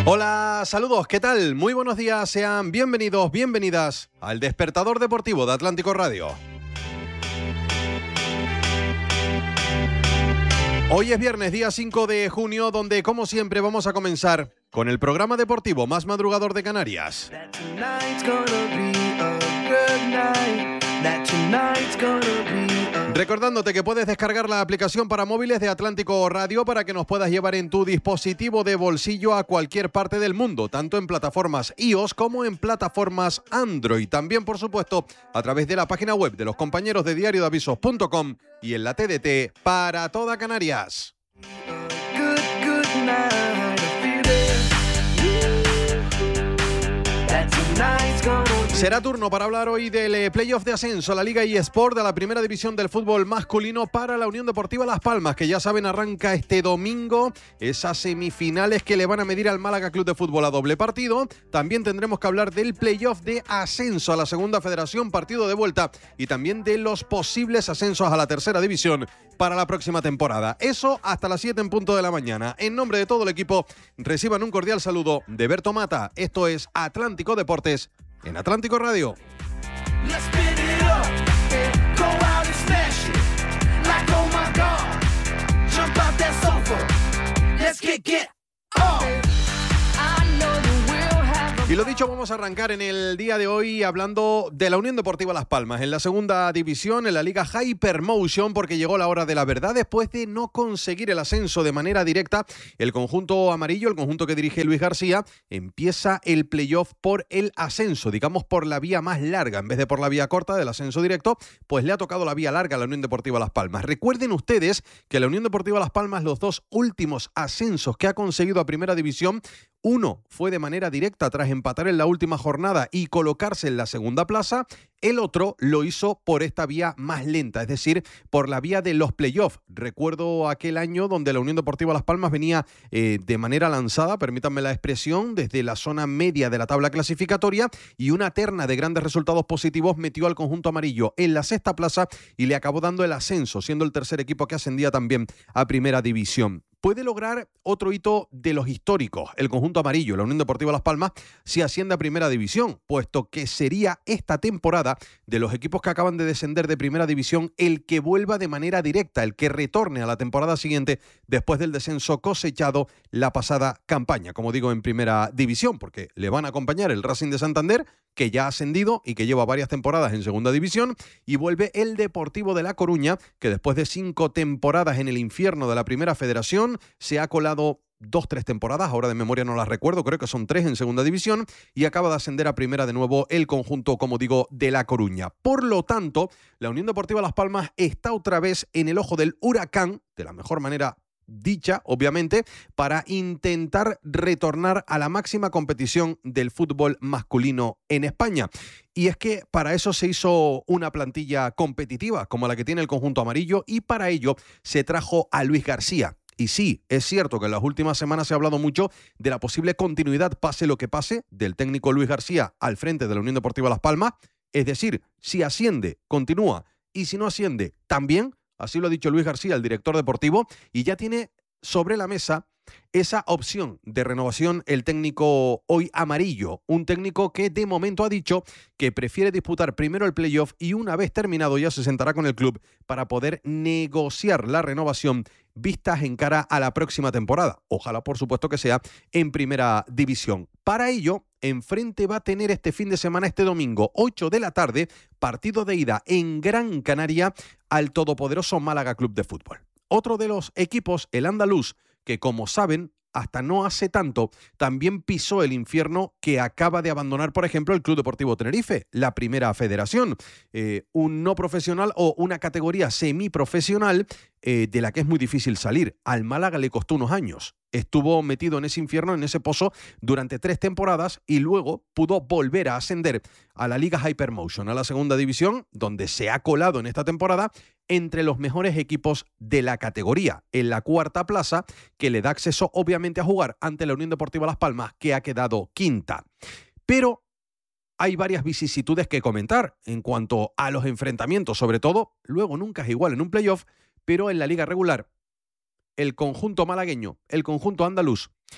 Hola, saludos, ¿qué tal? Muy buenos días, sean bienvenidos, bienvenidas al Despertador Deportivo de Atlántico Radio. Hoy es viernes, día 5 de junio, donde como siempre vamos a comenzar con el programa deportivo más madrugador de Canarias. Recordándote que puedes descargar la aplicación para móviles de Atlántico Radio para que nos puedas llevar en tu dispositivo de bolsillo a cualquier parte del mundo, tanto en plataformas iOS como en plataformas Android. También, por supuesto, a través de la página web de los compañeros de diariodeavisos.com y en la TDT para toda Canarias. Será turno para hablar hoy del playoff de ascenso a la Liga eSport de la primera división del fútbol masculino para la Unión Deportiva Las Palmas, que ya saben arranca este domingo esas semifinales que le van a medir al Málaga Club de Fútbol a doble partido. También tendremos que hablar del playoff de ascenso a la segunda federación, partido de vuelta, y también de los posibles ascensos a la tercera división para la próxima temporada. Eso hasta las 7 en punto de la mañana. En nombre de todo el equipo, reciban un cordial saludo de Berto Mata. Esto es Atlántico Deportes en Atlántico Radio. Y lo dicho, vamos a arrancar en el día de hoy hablando de la Unión Deportiva Las Palmas en la segunda división, en la Liga Hypermotion, porque llegó la hora de la verdad. Después de no conseguir el ascenso de manera directa, el conjunto amarillo, el conjunto que dirige Luis García, empieza el playoff por el ascenso, digamos por la vía más larga, en vez de por la vía corta del ascenso directo, pues le ha tocado la vía larga a la Unión Deportiva Las Palmas. Recuerden ustedes que la Unión Deportiva Las Palmas, los dos últimos ascensos que ha conseguido a primera división, uno fue de manera directa tras empatar en la última jornada y colocarse en la segunda plaza. El otro lo hizo por esta vía más lenta, es decir, por la vía de los playoffs. Recuerdo aquel año donde la Unión Deportiva Las Palmas venía de manera lanzada, permítanme la expresión, desde la zona media de la tabla clasificatoria, y una terna de grandes resultados positivos metió al conjunto amarillo en la sexta plaza y le acabó dando el ascenso, siendo el tercer equipo que ascendía también a primera división. Puede lograr otro hito de los históricos, el conjunto amarillo, la Unión Deportiva Las Palmas, si asciende a primera división, puesto que sería esta temporada de los equipos que acaban de descender de primera división el que vuelva de manera directa, el que retorne a la temporada siguiente después del descenso cosechado la pasada campaña, como digo, en primera división, porque le van a acompañar el Racing de Santander, que ya ha ascendido y que lleva varias temporadas en segunda división, y vuelve el Deportivo de La Coruña, que después de 5 temporadas en el infierno de la primera federación, se ha colado 2-3 temporadas, ahora de memoria no las recuerdo, creo que son 3 en segunda división, y acaba de ascender a primera de nuevo el conjunto, como digo, de La Coruña. Por lo tanto, la Unión Deportiva Las Palmas está otra vez en el ojo del huracán, de la mejor manera dicha, obviamente, para intentar retornar a la máxima competición del fútbol masculino en España. Y es que para eso se hizo una plantilla competitiva como la que tiene el conjunto amarillo, y para ello se trajo a Luis García. Y sí, es cierto que en las últimas semanas se ha hablado mucho de la posible continuidad, pase lo que pase, del técnico Luis García al frente de la Unión Deportiva Las Palmas. Es decir, si asciende, continúa, y si no asciende, también. Así lo ha dicho Luis García, el director deportivo, y ya tiene sobre la mesa esa opción de renovación el técnico hoy amarillo, un técnico que de momento ha dicho que prefiere disputar primero el playoff y una vez terminado ya se sentará con el club para poder negociar la renovación vistas en cara a la próxima temporada. Ojalá, por supuesto, que sea en primera división. Para ello, enfrente va a tener este fin de semana, este domingo, 8 de la tarde, partido de ida en Gran Canaria al todopoderoso Málaga Club de Fútbol. Otro de los equipos, el andaluz, que como saben, hasta no hace tanto, también pisó el infierno que acaba de abandonar, por ejemplo, el Club Deportivo Tenerife, la primera federación, un no profesional o una categoría semiprofesional de la que es muy difícil salir. Al Málaga le costó unos años. Estuvo metido en ese infierno, en ese pozo, durante 3 temporadas y luego pudo volver a ascender a la Liga Hypermotion, a la segunda división, donde se ha colado en esta temporada entre los mejores equipos de la categoría, en la 4ª plaza, que le da acceso obviamente a jugar ante la Unión Deportiva Las Palmas, que ha quedado 5ª. Pero hay varias vicisitudes que comentar en cuanto a los enfrentamientos, sobre todo, luego nunca es igual en un playoff, pero en la liga regular, el conjunto malagueño, el conjunto andaluz,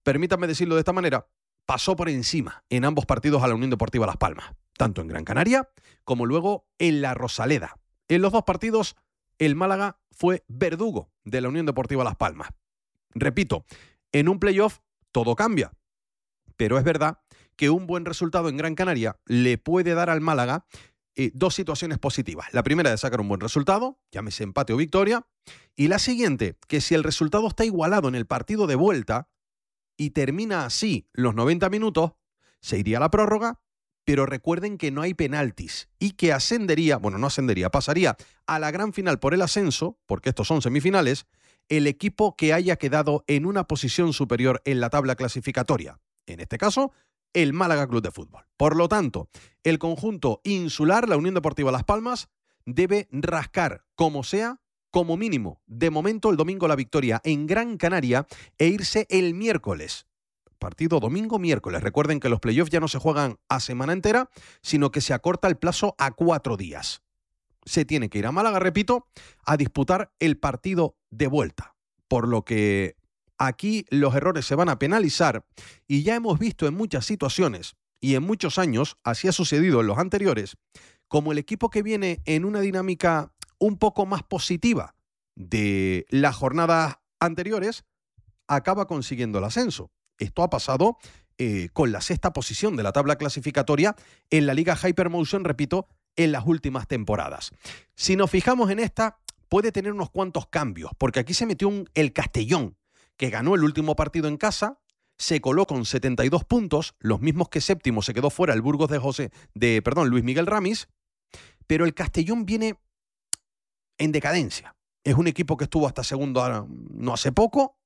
permítanme decirlo de esta manera, pasó por encima en ambos partidos a la Unión Deportiva Las Palmas, tanto en Gran Canaria como luego en la Rosaleda. En los dos partidos, el Málaga fue verdugo de la Unión Deportiva Las Palmas. Repito, en un playoff todo cambia, pero es verdad que un buen resultado en Gran Canaria le puede dar al Málaga dos situaciones positivas. La primera de sacar un buen resultado, llámese empate o victoria, y la siguiente, que si el resultado está igualado en el partido de vuelta y termina así los 90 minutos, se iría a la prórroga, pero recuerden que no hay penaltis y que pasaría a la gran final por el ascenso, porque estos son semifinales, el equipo que haya quedado en una posición superior en la tabla clasificatoria. En este caso, el Málaga Club de Fútbol. Por lo tanto, el conjunto insular, la Unión Deportiva Las Palmas, debe rascar como sea, como mínimo, de momento el domingo la victoria en Gran Canaria e irse el miércoles. Partido domingo-miércoles. Recuerden que los playoffs ya no se juegan a semana entera, sino que se acorta el plazo a 4 días. Se tiene que ir a Málaga, repito, a disputar el partido de vuelta. Por lo que aquí los errores se van a penalizar y ya hemos visto en muchas situaciones y en muchos años, así ha sucedido en los anteriores, como el equipo que viene en una dinámica un poco más positiva de las jornadas anteriores acaba consiguiendo el ascenso. Esto ha pasado con la 6ª posición de la tabla clasificatoria en la Liga Hypermotion, repito, en las últimas temporadas. Si nos fijamos en esta, puede tener unos cuantos cambios, porque aquí se metió el Castellón, que ganó el último partido en casa, se coló con 72 puntos, los mismos que séptimo se quedó fuera el Burgos Luis Miguel Ramis, pero el Castellón viene en decadencia. Es un equipo que estuvo hasta segundo no hace poco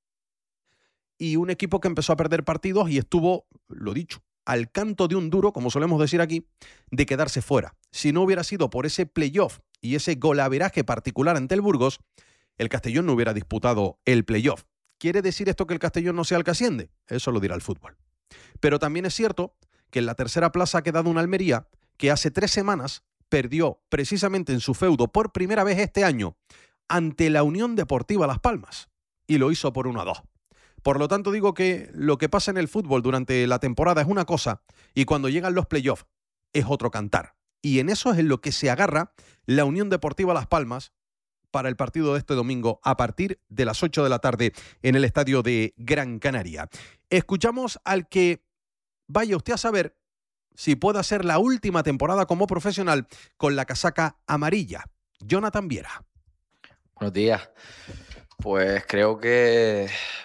y un equipo que empezó a perder partidos y estuvo, lo dicho, al canto de un duro, como solemos decir aquí, de quedarse fuera. Si no hubiera sido por ese playoff y ese golaveraje particular ante el Burgos, el Castellón no hubiera disputado el playoff. ¿Quiere decir esto que el Castellón no sea el que asciende? Eso lo dirá el fútbol. Pero también es cierto que en la tercera plaza ha quedado una Almería que hace 3 semanas perdió precisamente en su feudo por primera vez este año ante la Unión Deportiva Las Palmas y lo hizo por 1-2. Por lo tanto, digo que lo que pasa en el fútbol durante la temporada es una cosa y cuando llegan los playoffs es otro cantar. Y en eso es en lo que se agarra la Unión Deportiva Las Palmas para el partido de este domingo a partir de las 8 de la tarde en el estadio de Gran Canaria. Escuchamos al que vaya usted a saber si puede ser la última temporada como profesional con la casaca amarilla. Jonathan Viera. Buenos días. Pues creo que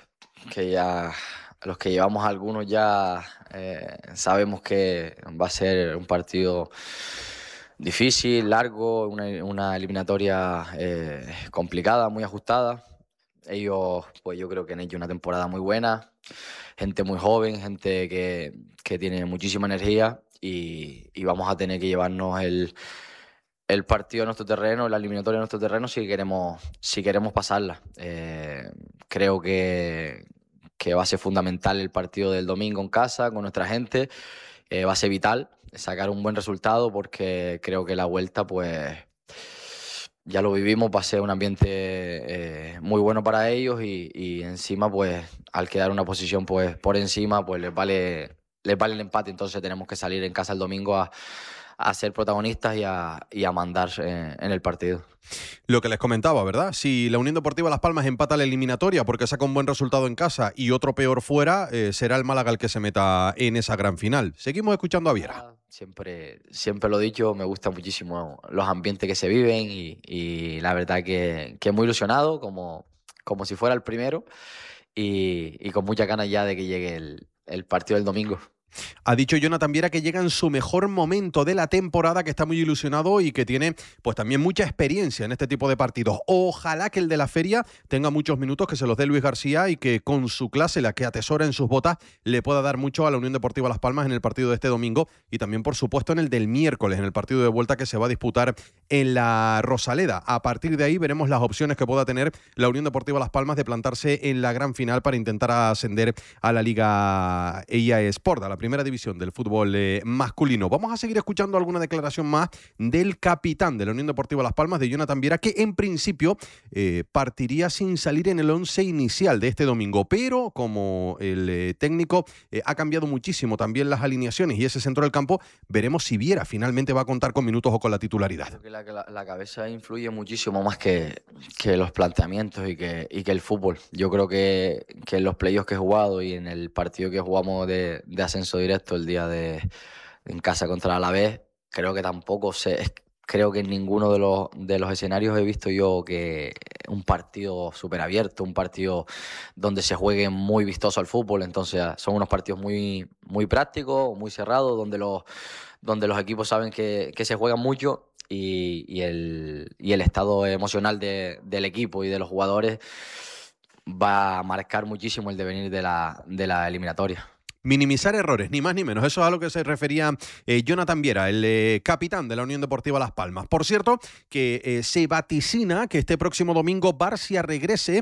ya los que llevamos algunos ya sabemos que va a ser un partido difícil, largo, una eliminatoria complicada, muy ajustada. Ellos, pues yo creo que han hecho una temporada muy buena, gente muy joven, gente que tiene muchísima energía y vamos a tener que llevarnos el partido a nuestro terreno, la eliminatoria a nuestro terreno si queremos pasarla. Creo que va a ser fundamental el partido del domingo en casa con nuestra gente. Va a ser vital sacar un buen resultado porque creo que la vuelta, pues ya lo vivimos, va a ser un ambiente muy bueno para ellos y encima, pues al quedar una posición pues por encima, pues les vale el empate. Entonces tenemos que salir en casa el domingo a ser protagonistas y a mandar en el partido. Lo que les comentaba, ¿verdad? Si la Unión Deportiva Las Palmas empata la eliminatoria porque saca un buen resultado en casa y otro peor fuera, será el Málaga el que se meta en esa gran final. Seguimos escuchando a Viera. Siempre lo he dicho, me gustan muchísimo los ambientes que se viven y la verdad que muy ilusionado, como si fuera el primero y con muchas ganas ya de que llegue el partido del domingo. Ha dicho Jonathan Viera que llega en su mejor momento de la temporada, que está muy ilusionado y que tiene pues también mucha experiencia en este tipo de partidos. Ojalá que el de la feria tenga muchos minutos, que se los dé Luis García y que con su clase, la que atesora en sus botas, le pueda dar mucho a la Unión Deportiva Las Palmas en el partido de este domingo y también, por supuesto, en el del miércoles, en el partido de vuelta que se va a disputar en la Rosaleda. A partir de ahí veremos las opciones que pueda tener la Unión Deportiva Las Palmas de plantarse en la gran final para intentar ascender a la Liga EIA Sport, a la primera primera división del fútbol masculino. Vamos a seguir escuchando alguna declaración más del capitán de la Unión Deportiva Las Palmas, de Jonathan Viera, que en principio partiría sin salir en el 11 inicial de este domingo, pero como el técnico ha cambiado muchísimo también las alineaciones y ese centro del campo, veremos si Viera finalmente va a contar con minutos o con la titularidad. Creo que la cabeza influye muchísimo más que los planteamientos y que el fútbol. Yo creo que en los playoffs que he jugado y en el partido que jugamos de ascenso directo el día en casa contra el Alavés, creo que tampoco creo que en ninguno de los escenarios he visto yo que un partido súper abierto, un partido donde se juegue muy vistoso al fútbol. Entonces son unos partidos muy, muy prácticos, muy cerrados, donde los equipos saben que se juegan mucho y el estado emocional del equipo y de los jugadores va a marcar muchísimo el devenir de la eliminatoria. Minimizar errores, ni más ni menos. Eso es a lo que se refería Jonathan Viera, el capitán de la Unión Deportiva Las Palmas. Por cierto, que se vaticina que este próximo domingo Barcia regrese,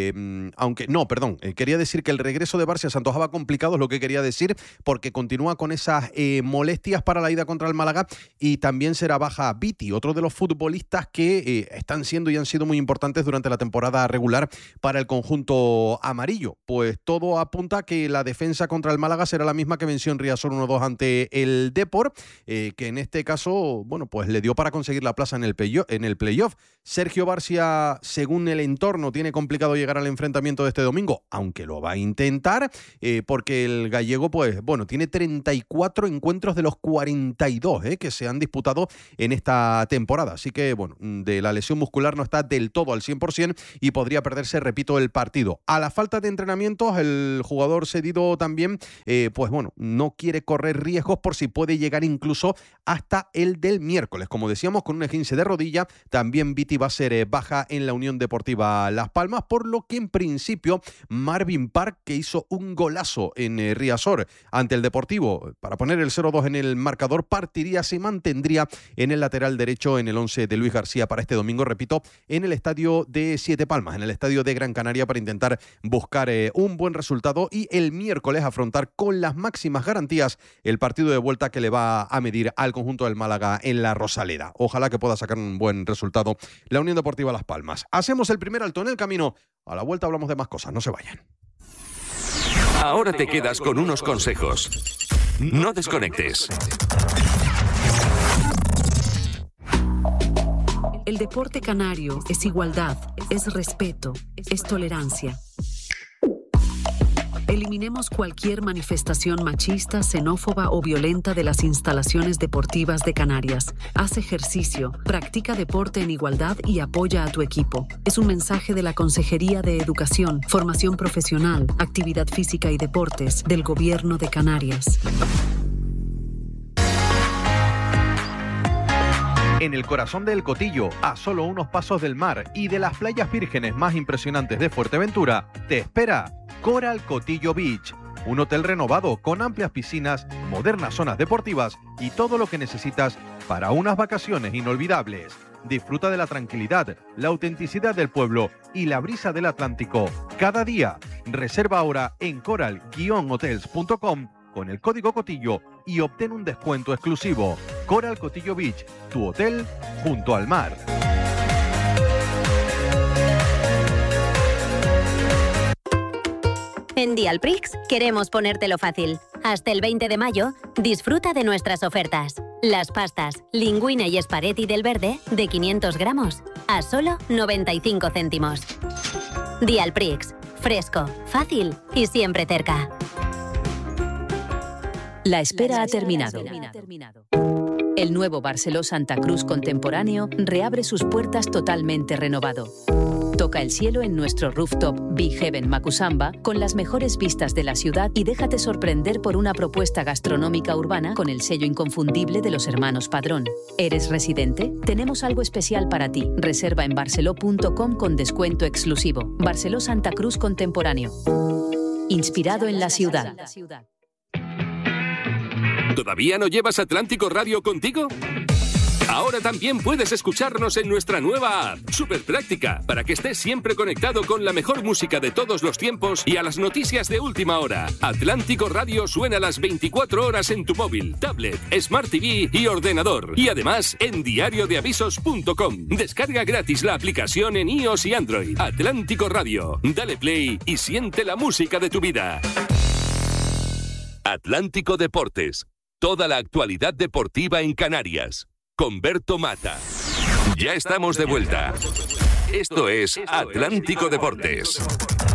quería decir que el regreso de Barcia se antojaba complicado, es lo que quería decir, porque continúa con esas molestias para la ida contra el Málaga y también será baja Viti, otro de los futbolistas que están siendo y han sido muy importantes durante la temporada regular para el conjunto amarillo. Pues todo apunta a que la defensa contra el Málaga será la misma que venció en Riazor 1-2 ante el Depor, que en este caso, bueno, pues le dio para conseguir la plaza en el playoff. Sergio Barcia, según el entorno, tiene complicado llegar al enfrentamiento de este domingo, aunque lo va a intentar, porque el gallego, pues, bueno, tiene 34 encuentros de los 42 que se han disputado en esta temporada. Así que, bueno, de la lesión muscular no está del todo al 100% y podría perderse, repito, el partido. A la falta de entrenamientos, el jugador cedido también pues bueno, no quiere correr riesgos por si puede llegar incluso hasta el del miércoles. Como decíamos, con un esguince de rodilla, también Viti va a ser baja en la Unión Deportiva Las Palmas, por lo que en principio Marvin Park, que hizo un golazo en Riazor ante el Deportivo para poner el 0-2 en el marcador, se mantendría en el lateral derecho en el 11 de Luis García para este domingo, repito, en el estadio de Siete Palmas, en el estadio de Gran Canaria, para intentar buscar un buen resultado y el miércoles afrontar con las máximas garantías el partido de vuelta que le va a medir al conjunto del Málaga en la Rosaleda. Ojalá que pueda sacar un buen resultado la Unión Deportiva Las Palmas. Hacemos el primer alto en el camino. A la vuelta hablamos de más cosas. No se vayan. Ahora te quedas con unos consejos. No desconectes. El deporte canario es igualdad, es respeto, es tolerancia. Eliminemos cualquier manifestación machista, xenófoba o violenta de las instalaciones deportivas de Canarias. Haz ejercicio, practica deporte en igualdad y apoya a tu equipo. Es un mensaje de la Consejería de Educación, Formación Profesional, Actividad Física y Deportes del Gobierno de Canarias. En el corazón del Cotillo, a solo unos pasos del mar y de las playas vírgenes más impresionantes de Fuerteventura, te espera Coral Cotillo Beach, un hotel renovado con amplias piscinas, modernas zonas deportivas y todo lo que necesitas para unas vacaciones inolvidables. Disfruta de la tranquilidad, la autenticidad del pueblo y la brisa del Atlántico cada día. Reserva ahora en coral-hotels.com con el código Cotillo y obtén un descuento exclusivo. Coral Cotillo Beach, tu hotel junto al mar. En Dialprix queremos ponértelo fácil. Hasta el 20 de mayo, disfruta de nuestras ofertas. Las pastas, linguine y espagueti del verde, de 500 gramos, a solo 95 céntimos. Dialprix, fresco, fácil y siempre cerca. La espera ha terminado. El nuevo Barceló Santa Cruz contemporáneo reabre sus puertas totalmente renovado. Toca el cielo en nuestro rooftop Big Heaven Macusamba con las mejores vistas de la ciudad y déjate sorprender por una propuesta gastronómica urbana con el sello inconfundible de los hermanos Padrón. ¿Eres residente? Tenemos algo especial para ti. Reserva en barceló.com con descuento exclusivo. Barceló Santa Cruz contemporáneo. Inspirado en la ciudad. ¿Todavía no llevas Atlántico Radio contigo? Ahora también puedes escucharnos en nuestra nueva app, súper práctica, para que estés siempre conectado con la mejor música de todos los tiempos y a las noticias de última hora. Atlántico Radio suena las 24 horas en tu móvil, tablet, Smart TV y ordenador. Y además en diariodeavisos.com. Descarga gratis la aplicación en iOS y Android. Atlántico Radio. Dale play y siente la música de tu vida. Atlántico Deportes. Toda la actualidad deportiva en Canarias. Con Berto Mata. Ya estamos de vuelta. Esto es Atlántico Deportes.